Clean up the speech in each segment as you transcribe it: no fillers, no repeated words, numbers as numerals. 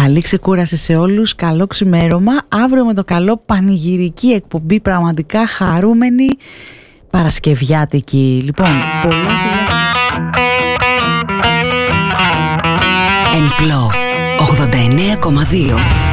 Καλή ξεκούραση σε όλους, καλό ξημέρωμα. Αύριο με το καλό πανηγυρική εκπομπή, πραγματικά χαρούμενη Παρασκευιάτικη. Λοιπόν, πολλά φιλιά. Ενπλό 89,2.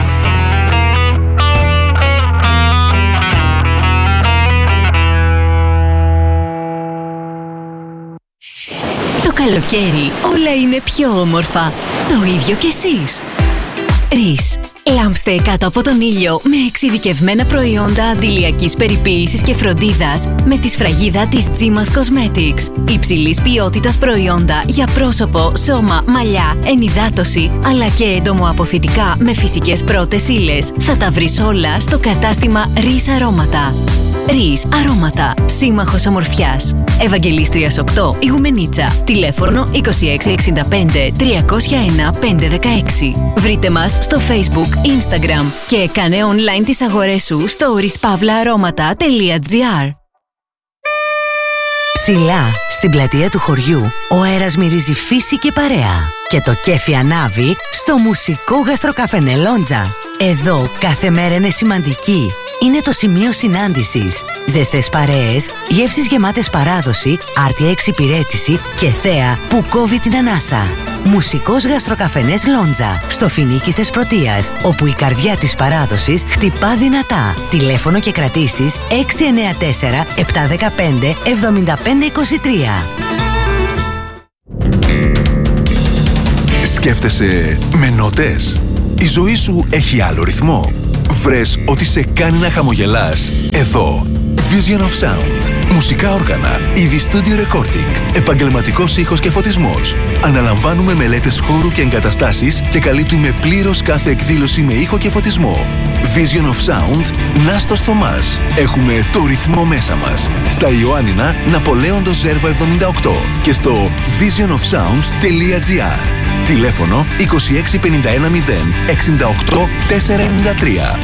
Το καλοκαίρι όλα είναι πιο όμορφα. Το ίδιο κι εσείς. Ρίς. Λάμψτε κάτω από τον ήλιο με εξειδικευμένα προϊόντα αντιλιακής περιποίησης και φροντίδας με τη σφραγίδα της Gimas Cosmetics. Υψηλής ποιότητας προϊόντα για πρόσωπο, σώμα, μαλλιά, ενυδάτωση, αλλά και εντομοαποθητικά με φυσικές πρώτες ύλες. Θα τα βρεις όλα στο κατάστημα Ρίς Αρώματα. Ρίς Αρώματα, σύμμαχος ομορφιάς. Ευαγγελίστριας 8, Ιγουμενίτσα. Τηλέφωνο 2665 301 516. Βρείτε μας στο Facebook, Instagram και κάνε online τις αγορές σου στο rispavlaaroματα.gr. Ψηλά, στην πλατεία του χωριού, ο αέρας μυρίζει φύση και παρέα. Και το κέφι ανάβει στο μουσικό γαστροκαφενέ Λόντζα. Εδώ κάθε μέρα είναι σημαντική. Είναι το σημείο συνάντησης. Ζεστές παρέες, γεύσεις γεμάτες παράδοση, άρτια εξυπηρέτηση και θέα που κόβει την ανάσα. Μουσικός γαστροκαφενές Λόντζα, στο Φινίκι Θεσπρωτείας, όπου η καρδιά της παράδοσης χτυπά δυνατά. Τηλέφωνο και κρατήσεις 694 715 7523. Σκέφτεσαι με νότες? Η ζωή σου έχει άλλο ρυθμό? Βρες ότι σε κάνει να χαμογελάς. Εδώ, Vision of Sound. Μουσικά όργανα, είδη studio recording, επαγγελματικός ήχος και φωτισμός. Αναλαμβάνουμε μελέτες χώρου και εγκαταστάσεις και καλύπτουμε πλήρως κάθε εκδήλωση με ήχο και φωτισμό. Vision of Sound, Νάστος Θωμάς. Έχουμε το ρυθμό μέσα μας. Στα Ιωάννινα, Ναπολέοντος Ζέρβα 78 και στο visionofsound.gr. Τηλέφωνο 2651 0 68 493.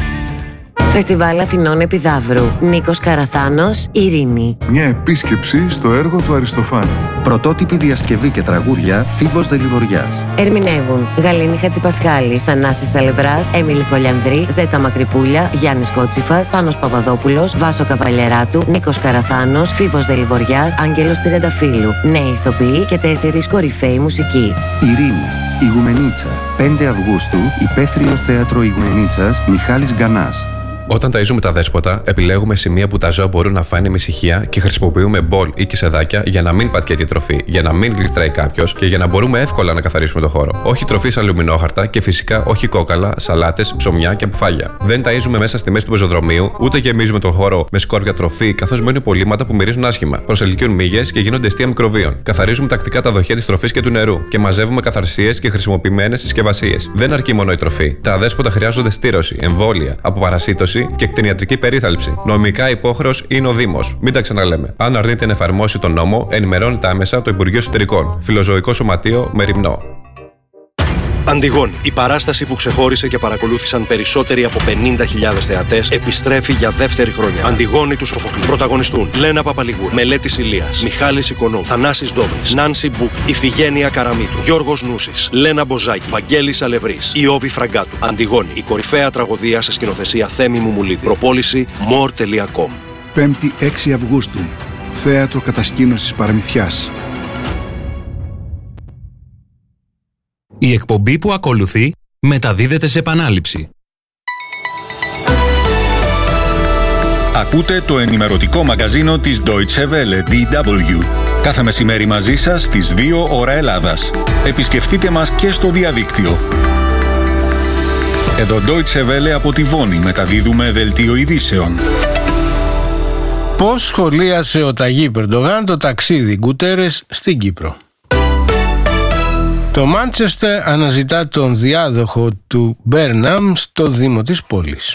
Φεστιβάλ Αθηνών Επιδαύρου. Νίκος Καραθάνος, Ειρήνη. Μια επίσκεψη στο έργο του Αριστοφάνη. Πρωτότυπη διασκευή και τραγούδια, Φίβος Δελιβοριάς. Ερμηνεύουν Γαλήνη Χατζηπασχάλη, Θανάσης Αλευράς, Έμιλη Κολιανδρή, Ζέτα Μακρυπούλια, Γιάννης Κότσιφας, Πάνος Παπαδόπουλος, Βάσο Καβαλιεράτου, Νίκος Καραθάνος, Φίβος Δελιβοριάς, Άγγελος Τριανταφύλου. Νέοι ηθοποιοί και 4 κορυφαίοι μουσικοί. Ειρήνη, Ιγουμενίτσα. 5 Αυγούστου, Υπαίθριο Θέατρο Ιγουμενίτσας, Μιχάλης Γκανάς. Όταν ταΐζουμε τα δέσποτα, επιλέγουμε σημεία που τα ζώα μπορούν να φάνε με ησυχία και χρησιμοποιούμε μπολ ή κισεδάκια για να μην πατιέται η τροφή, για να μην γλιστράει κάποιος και για να μπορούμε εύκολα να καθαρίσουμε το χώρο. Όχι τροφή σε αλουμινόχαρτα και φυσικά όχι κόκαλα, σαλάτες, ψωμιά και αποφάγια. Δεν ταΐζουμε μέσα στη μέση του πεζοδρομίου, ούτε γεμίζουμε το χώρο με σκόρπια τροφή, καθώς μένουν υπολείμματα που μυρίζουν άσχημα, προσελκύουν μύγες και γίνονται αιστεία μικροβίων. Καθαρίζουμε τακτικά τα δοχεία της τροφής και του νερού και μαζεύουμε καθαρσίες και χρησιμοποιημένες συσκευασίες. Δεν αρκεί μόνο η τροφή. Τα δέσποτα χρειάζονται στήρωση, εμβόλια, αποπαρασίτωση και κτηνιατρική περίθαλψη. Νομικά υπόχρεος είναι ο Δήμος. Μην τα ξαναλέμε. Αν αρνείται να εφαρμόσει τον νόμο, ενημερώνεται άμεσα το Υπουργείο Εσωτερικών. Φιλοζωικό Σωματείο Μεριμνό. Αντιγόνη, η παράσταση που ξεχώρισε και παρακολούθησαν περισσότεροι από 50.000 θεατές, επιστρέφει για δεύτερη χρονιά. Αντιγόνη του Σοφοκλή. Πρωταγωνιστούν Λένα Παπαλιγούρ, Μελέτης Ηλίας, Μιχάλης Οικονόμου, Θανάσης Ντόμης, Νάνση Μπούκ, Ιφηγένεια Καραμίτου, Γιώργος Νούσης, Λένα Μποζάκη, Βαγγέλης Αλευρής, Ιώβη Φραγκάτου. Αντιγόνη, η κορυφαία τραγωδία σε σκηνοθεσία Θέμη Μουμουλίδη. Προπόληση more.com. 5η 6 Αυγούστου. Θέατρο Κατασκήνωσης Παραμυθιάς. Η εκπομπή που ακολουθεί μεταδίδεται σε επανάληψη. Ακούτε το ενημερωτικό μαγκαζίνο της Deutsche Welle, DW. Κάθε μεσημέρι μαζί σας στις 2 ώρα Ελλάδας. Επισκεφτείτε μας και στο διαδίκτυο. Εδώ Deutsche Welle από τη Βόνη, μεταδίδουμε δελτίο ειδήσεων. Πώς σχολίασε ο Ταγί Ερντογάν το ταξίδι Γκουτέρες στην Κύπρο? Το Μάντσεστερ αναζητά τον διάδοχο του Μπέρναμ στο Δήμο της πόλης.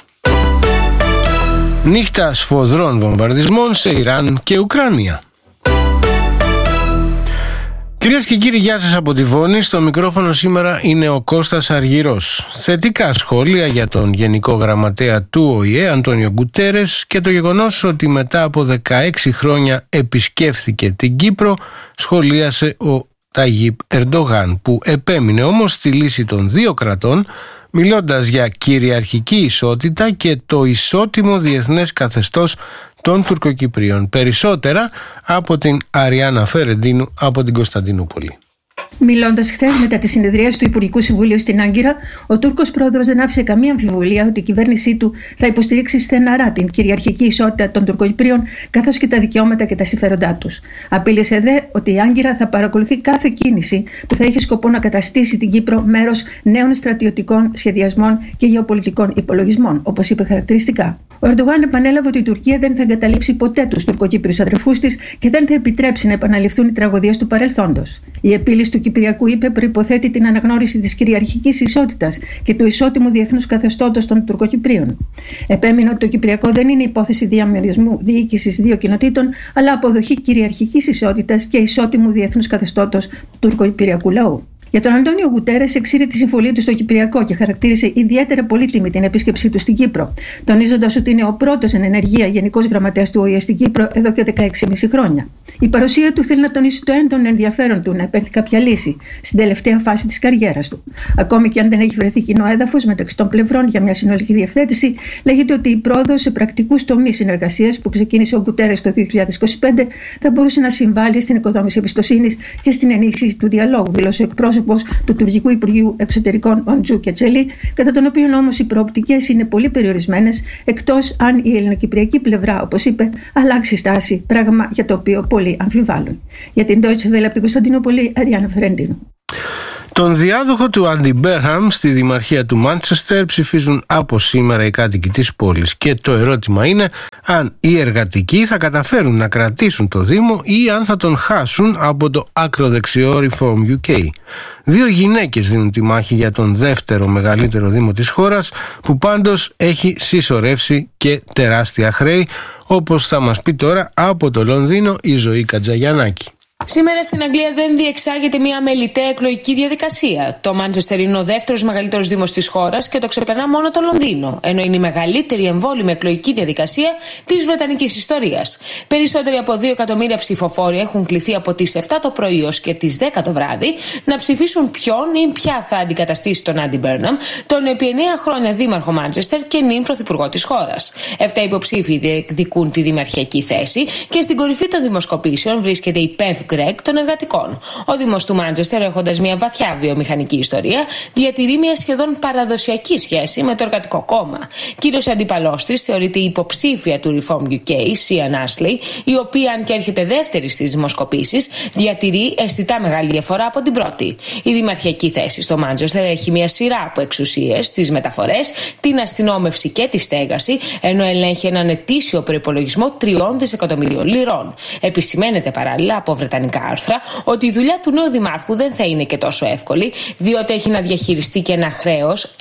Νύχτα σφοδρών βομβαρδισμών σε Ιράν και Ουκρανία. Κυρίες και κύριοι, γεια σας από τη Βόνη. Στο μικρόφωνο σήμερα είναι ο Κώστας Αργυρός. Θετικά σχόλια για τον Γενικό Γραμματέα του ΟΗΕ, Αντώνιο Γκουτέρες, και το γεγονός ότι μετά από 16 χρόνια επισκέφθηκε την Κύπρο, σχολίασε ο Ταγίπ Ερντογάν, που επέμεινε όμως στη λύση των δύο κρατών, μιλώντας για κυριαρχική ισότητα και το ισότιμο διεθνές καθεστώς των Τουρκοκυπρίων. Περισσότερα από την Αριάννα Φερεντίνου από την Κωνσταντινούπολη. Μιλώντας χθες μετά τη συνεδρίαση του Υπουργικού Συμβουλίου στην Άγκυρα, ο Τούρκος πρόεδρος δεν άφησε καμία αμφιβολία ότι η κυβέρνησή του θα υποστηρίξει στεναρά την κυριαρχική ισότητα των Τουρκοκυπρίων, καθώς και τα δικαιώματα και τα συμφέροντά τους. Απείλησε δε ότι η Άγκυρα θα παρακολουθεί κάθε κίνηση που θα έχει σκοπό να καταστήσει την Κύπρο μέρος νέων στρατιωτικών σχεδιασμών και γεωπολιτικών υπολογισμών, όπως είπε χαρακτηριστικά. Ο Ερντογάν επανέλαβε ότι η Τουρκία δεν θα εγκαταλείψει ποτέ τους Τουρκοκύπριους αδερφούς της και δεν θα επιτρέψει να επαναληφθούν οι τραγωδίες του παρελθόντος. Η επίλυση του Κυπριακού, είπε, προϋποθέτει την αναγνώριση της κυριαρχικής ισότητας και του ισότιμου διεθνούς καθεστώτος των Τουρκοκυπρίων. Επέμεινε ότι το Κυπριακό δεν είναι υπόθεση διαμερισμού διοίκησης δύο κοινοτήτων, αλλά αποδοχή κυριαρχικής ισότητας και ισότιμου διεθνούς καθεστώτος του τουρκοκυπριακού λαού. Για τον Αντώνιο Γκουτέρες εξήρε τη συμφωνία του στο Κυπριακό και χαρακτήρισε ιδιαίτερα πολύτιμη την επίσκεψή του στην Κύπρο, τονίζοντας ότι είναι ο πρώτος εν ενεργεία Γενικός Γραμματέας του ΟΗΕ στην Κύπρο εδώ και 16,5 χρόνια. Η παρουσία του θέλει να τονίσει το έντονο ενδιαφέρον του να επέλθει κάποια λύση στην τελευταία φάση της καριέρας του. Ακόμη και αν δεν έχει βρεθεί κοινό έδαφος μεταξύ των πλευρών για μια συνολική διευθέτηση, λέγεται ότι η πρόοδος σε πρακτικούς τομείς συνεργασίας που ξεκίνησε ο Γκουτέρες το 2025 θα μπορούσε να συμβάλλει στην οικοδόμηση εμπιστοσύνης και στην ενίσχυση του διαλόγου, δήλωσε ο εκπρόσωπος του Τουρκικού Υπουργείου Εξωτερικών Οντζού Κετσέλη, κατά τον οποίο όμως οι προοπτικές είναι πολύ περιορισμένες, εκτός αν η ελληνοκυπριακή πλευρά, όπως είπε, αλλάξει στάση, πράγμα για το οποίο πολλοί αμφιβάλλουν. Για την Deutsche Welle από την Κωνσταντινούπολη, Αριάννα Φερεντίνου. Τον διάδοχο του Άντι Μπέρχαμ στη Δημαρχία του Μάντσεστερ ψηφίζουν από σήμερα οι κάτοικοι της πόλης και το ερώτημα είναι αν οι εργατικοί θα καταφέρουν να κρατήσουν το Δήμο ή αν θα τον χάσουν από το ακροδεξιό Reform UK. Δύο γυναίκες δίνουν τη μάχη για τον δεύτερο μεγαλύτερο Δήμο της χώρας, που πάντως έχει συσσωρεύσει και τεράστια χρέη, όπως θα μας πει τώρα από το Λονδίνο η Ζωή Κατζαγιαννάκη. Σήμερα στην Αγγλία δεν διεξάγεται μια αμεληταία εκλογική διαδικασία. Το Μάντσεστερ είναι ο δεύτερος μεγαλύτερος δήμος της χώρας και το ξεπερνά μόνο το Λονδίνο, ενώ είναι η μεγαλύτερη εμβόλυμη εκλογική διαδικασία της βρετανικής ιστορίας. Περισσότεροι από 2 εκατομμύρια ψηφοφόροι έχουν κληθεί από τις 7 το πρωί ως και τις 10 το βράδυ να ψηφίσουν ποιον ή ποια θα αντικαταστήσει τον Άντι Μπέρναμ, τον επί 9 χρόνια δήμαρχο Μάντσεστερ και νυν πρωθυπουργό της χώρας. 7 υποψήφοι διεκδικούν τη δημαρχιακή θέση και στην κορυφή των δημοσκοπήσεων βρίσκεται η Πεβ Γκρέγκ των εργατικών. Ο Δήμος του Μάντσεστερ, έχοντας μια βαθιά βιομηχανική ιστορία, διατηρεί μια σχεδόν παραδοσιακή σχέση με το Εργατικό Κόμμα. Κύριος αντίπαλός της θεωρείται η υποψήφια του Reform UK, Sian Ashley, η οποία, αν και έρχεται δεύτερη στις δημοσκοπήσεις, διατηρεί αισθητά μεγάλη διαφορά από την πρώτη. Η δημαρχιακή θέση στο Μάντσεστερ έχει μια σειρά από εξουσίες, τις μεταφορές, την αστυνόμευση και τη στέγαση, ενώ ελέγχει έναν ετήσιο προϋπολογισμό 3 δισεκατομμυρίων λιρών. Επισημαίνεται παράλληλα από βρετανικά άρθρα ότι η δουλειά του νέου δημάρχου δεν θα είναι και τόσο εύκολη, διότι έχει να διαχειριστεί και ένα χρέος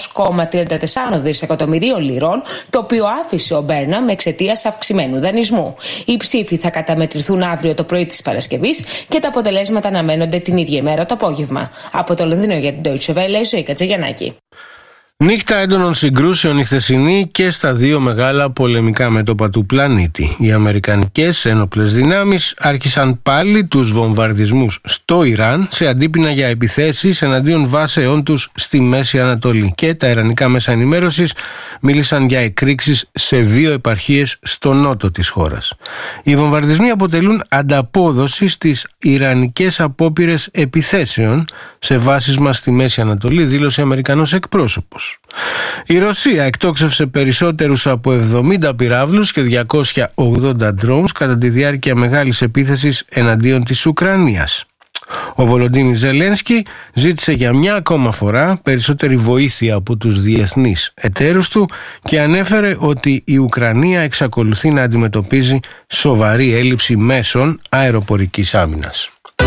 1,34 δισεκατομμυρίων λιρών, το οποίο άφησε ο Μπέρναμ εξαιτίας αυξημένου δανεισμού. Οι ψήφοι θα καταμετρηθούν αύριο το πρωί της Παρασκευής και τα αποτελέσματα αναμένονται την ίδια ημέρα το απόγευμα. Από το Λονδίνο για την Deutsche Welle, Ζωή Κατζαγιαννάκη. Νύχτα έντονων συγκρούσεων η χθεσινή και στα δύο μεγάλα πολεμικά μέτωπα του πλανήτη. Οι αμερικανικές ένοπλες δυνάμεις άρχισαν πάλι τους βομβαρδισμούς στο Ιράν σε αντίπεινα για επιθέσεις εναντίον βάσεών τους στη Μέση Ανατολή, και τα ιρανικά μέσα ενημέρωσης μίλησαν για εκρήξεις σε 2 επαρχίες στο νότο της χώρας. Οι βομβαρδισμοί αποτελούν ανταπόδοση στις ιρανικές απόπειρες επιθέσεων σε βάσεις μας στη Μέση Ανατολή, δήλωσε Αμερικανός εκπρόσωπος. Η Ρωσία εκτόξευσε περισσότερους από 70 πυράβλους και 280 drones κατά τη διάρκεια μεγάλης επίθεσης εναντίον της Ουκρανίας. Ο Βολοντίνι Ζελένσκι ζήτησε για μια ακόμα φορά περισσότερη βοήθεια από τους διεθνείς εταίρους του και ανέφερε ότι η Ουκρανία εξακολουθεί να αντιμετωπίζει σοβαρή έλλειψη μέσων αεροπορικής άμυνας.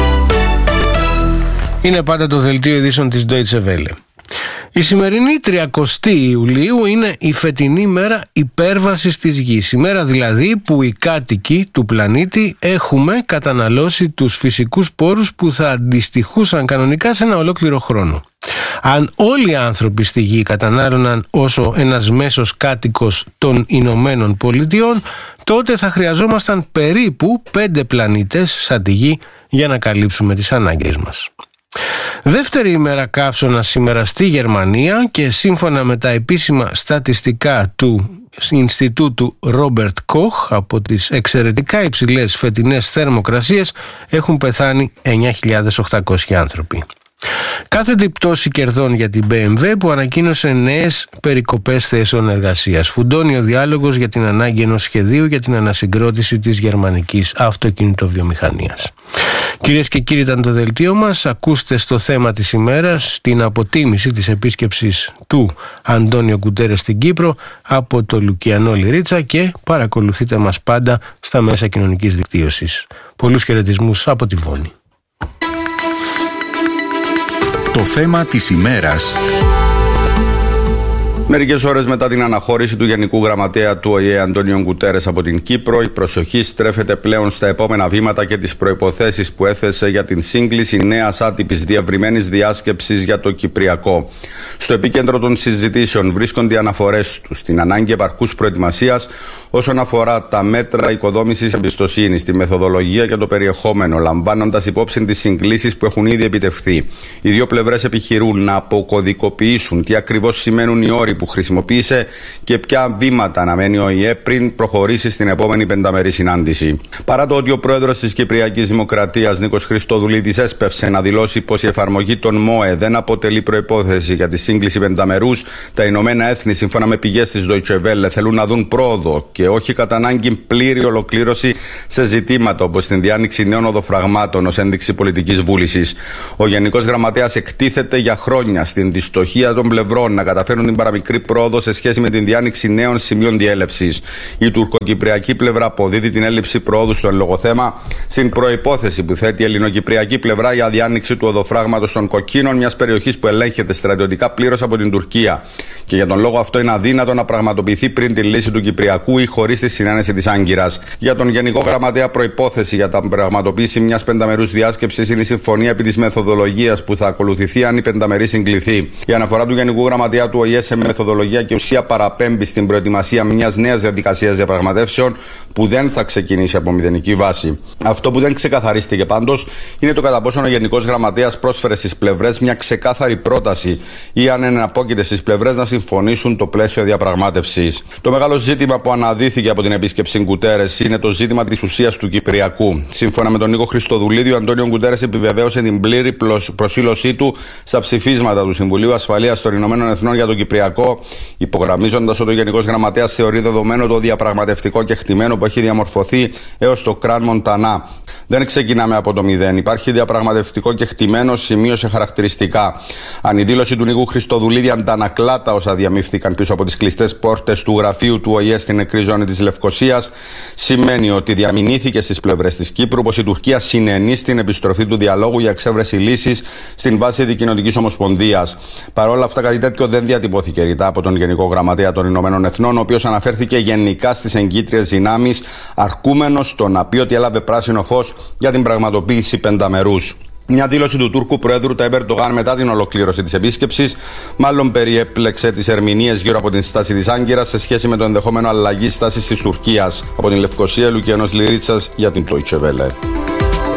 Είναι πάντα το δελτίο ειδήσεων της Deutsche Welle. Η σημερινή 30η Ιουλίου είναι η φετινή μέρα υπέρβασης της γης. Η μέρα δηλαδή που οι κάτοικοι του πλανήτη έχουμε καταναλώσει τους φυσικούς πόρους που θα αντιστοιχούσαν κανονικά σε ένα ολόκληρο χρόνο. Αν όλοι οι άνθρωποι στη γη κατανάλωναν όσο ένας μέσος κάτοικος των Ηνωμένων Πολιτειών, τότε θα χρειαζόμασταν περίπου 5 πλανήτες σαν τη Γη για να καλύψουμε τις ανάγκες μας. Δεύτερη ημέρα καύσωνα σήμερα στη Γερμανία και σύμφωνα με τα επίσημα στατιστικά του Ινστιτούτου Ρόμπερτ Κοχ, από τις εξαιρετικά υψηλές φετινές θερμοκρασίες έχουν πεθάνει 9.800 άνθρωποι. Κάθετη πτώση κερδών για την BMW που ανακοίνωσε νέες περικοπές θέσεων εργασίας. Φουντώνει ο διάλογος για την ανάγκη ενός σχεδίου για την ανασυγκρότηση της γερμανικής αυτοκινητοβιομηχανίας. Κυρίες και κύριοι, ήταν το δελτίο μας. Ακούστε στο θέμα της ημέρας την αποτίμηση της επίσκεψης του Αντώνιο Γκουτέρες στην Κύπρο από το Λουκιανό Λιρίτσα και παρακολουθείτε μας πάντα στα μέσα κοινωνικής δικτύωσης. Πολλούς χαιρετισμούς από τη Βόνη. Το θέμα της ημέρας. Μερικές ώρες μετά την αναχώρηση του Γενικού Γραμματέα του ΟΗΕ Αντώνιο Γκουτέρες από την Κύπρο, η προσοχή στρέφεται πλέον στα επόμενα βήματα και τις προϋποθέσεις που έθεσε για την σύγκληση νέας άτυπης διευρυμένης διάσκεψης για το Κυπριακό. Στο επίκεντρο των συζητήσεων βρίσκονται οι αναφορές του στην ανάγκη επαρκούς προετοιμασίας όσον αφορά τα μέτρα οικοδόμησης εμπιστοσύνης, τη μεθοδολογία και το περιεχόμενο, λαμβάνοντας υπόψη τις συγκλήσεις που έχουν ήδη επιτευχθεί. Οι δύο πλευρές επιχειρούν να αποκωδικοποιήσουν τι ακριβώς σημαίνουν οι όροι που χρησιμοποίησε και ποια βήματα αναμένει ο ΟΗΕ πριν προχωρήσει στην επόμενη πενταμερή συνάντηση. Παρά το ότι ο πρόεδρος της Κυπριακής Δημοκρατίας, Νίκος Χριστοδουλίδης, έσπευσε να δηλώσει πως η εφαρμογή των ΜΟΕ δεν αποτελεί προϋπόθεση για τη σύγκληση πενταμερούς, τα Ηνωμένα Έθνη, σύμφωνα με πηγές της Deutsche Welle, θέλουν να δουν πρόοδο και όχι κατά ανάγκη πλήρη ολοκλήρωση σε ζητήματα όπως την διάνοιξη νέων οδοφραγμάτων ως ένδειξη πολιτικής βούλησης. Ο Γενικός Γραμματέας εκτίθεται για χρόνια στην δυστοχία των πλευρών να καταφέρουν την παραμικρή πρόοδο σε σχέση με την διάνοιξη νέων σημείων διέλευσης. Η τουρκοκυπριακή πλευρά αποδίδει την έλλειψη πρόοδου στο εν λόγω θέμα στην προϋπόθεση που θέτει η ελληνοκυπριακή πλευρά για διάνοιξη του οδοφράγματος των Κοκκίνων, μιας περιοχής που ελέγχεται στρατιωτικά πλήρως από την Τουρκία. Και για τον λόγο αυτό είναι αδύνατο να πραγματοποιηθεί πριν τη λύση του Κυπριακού ή χωρίς τη συνένεση της Άγκυρας. Για τον Γενικό Γραμματέα, προϋπόθεση για την πραγματοποίηση μιας πενταμερούς διάσκεψης είναι η συμφωνία επί της μεθοδολογίας που θα ακολουθηθεί αν η πενταμερή συγκληθεί. Η αναφορά του Γενικού Γραμματέα του ΟΗΕ σε μεθοδολογία και ουσία παραπέμπει στην προετοιμασία μιας νέας διαδικασίας διαπραγματεύσεων που δεν θα ξεκινήσει από μηδενική βάση. Αυτό που δεν ξεκαθαρίστηκε πάντως είναι το κατά πόσο ο Γενικός Γραμματέας πρόσφερε στις πλευρές μια ξεκάθαρη πρόταση ή αν εναπόκειται στις πλευρές να συμφωνήσουν το πλαίσιο διαπραγμάτευσης. Το μεγάλο ζήτημα που αναδύθηκε από την επίσκεψη Γκουτέρες είναι το ζήτημα της ουσίας του Κυπριακού. Σύμφωνα με τον Νίκο Χριστοδουλίδη, ο Αντώνιο Γκουτέρες επιβεβαίωσε την πλήρη προσήλωσή του στα ψηφίσματα του Συμβουλίου Ασφαλείας των Ηνωμένων Εθνών για το Κυπριακό, υπογραμμίζοντας ότι ο Γενικός Γραμματέας θεωρεί δεδομένο το διαπραγματευτικό κεκτημένο που έχει διαμορφωθεί έως το Κραν Μοντανά. Δεν ξεκινάμε από το μηδέν. Υπάρχει διαπραγματευτικό κεκτημένο, σημείωσε χαρακτηριστικά. Αν η δήλωση του Νίκου Χριστοδουλίδη αντανακλά τα όσα διαμήφθηκαν πίσω από τις κλειστές πόρτες του γραφείου του ΟΗΕ στην νεκρή ζώνη της Λευκωσίας, σημαίνει ότι διαμηνύθηκε στις πλευρές της Κύπρου πως η Τουρκία συνενεί στην επιστροφή του διαλόγου για εξέβρεση λύσης στην βάση δικοινοτικής ομοσπονδίας. Παρ' όλα αυτά, κάτι τέτοιο δεν διατυπώθηκε ρητά από τον Γενικό Γραμματέα των Ηνωμένων Εθνών, ο οποίος αναφέρθηκε γενικά στις εγκύτριες δυνάμεις, αρκούμενος στο να πει ότι έλαβε πράσινο φως για την πραγματοποίηση πενταμερούς. Μια δήλωση του Τούρκου Προέδρου Ταϊπ Ερντογάν μετά την ολοκλήρωση της επίσκεψης μάλλον περιέπλεξε τις ερμηνείες γύρω από την στάση της Άγκυρας σε σχέση με το ενδεχόμενο αλλαγή στάσης της Τουρκίας. Από την Λευκοσία, Λουκιανός Λιρίτσας για την Deutsche Welle.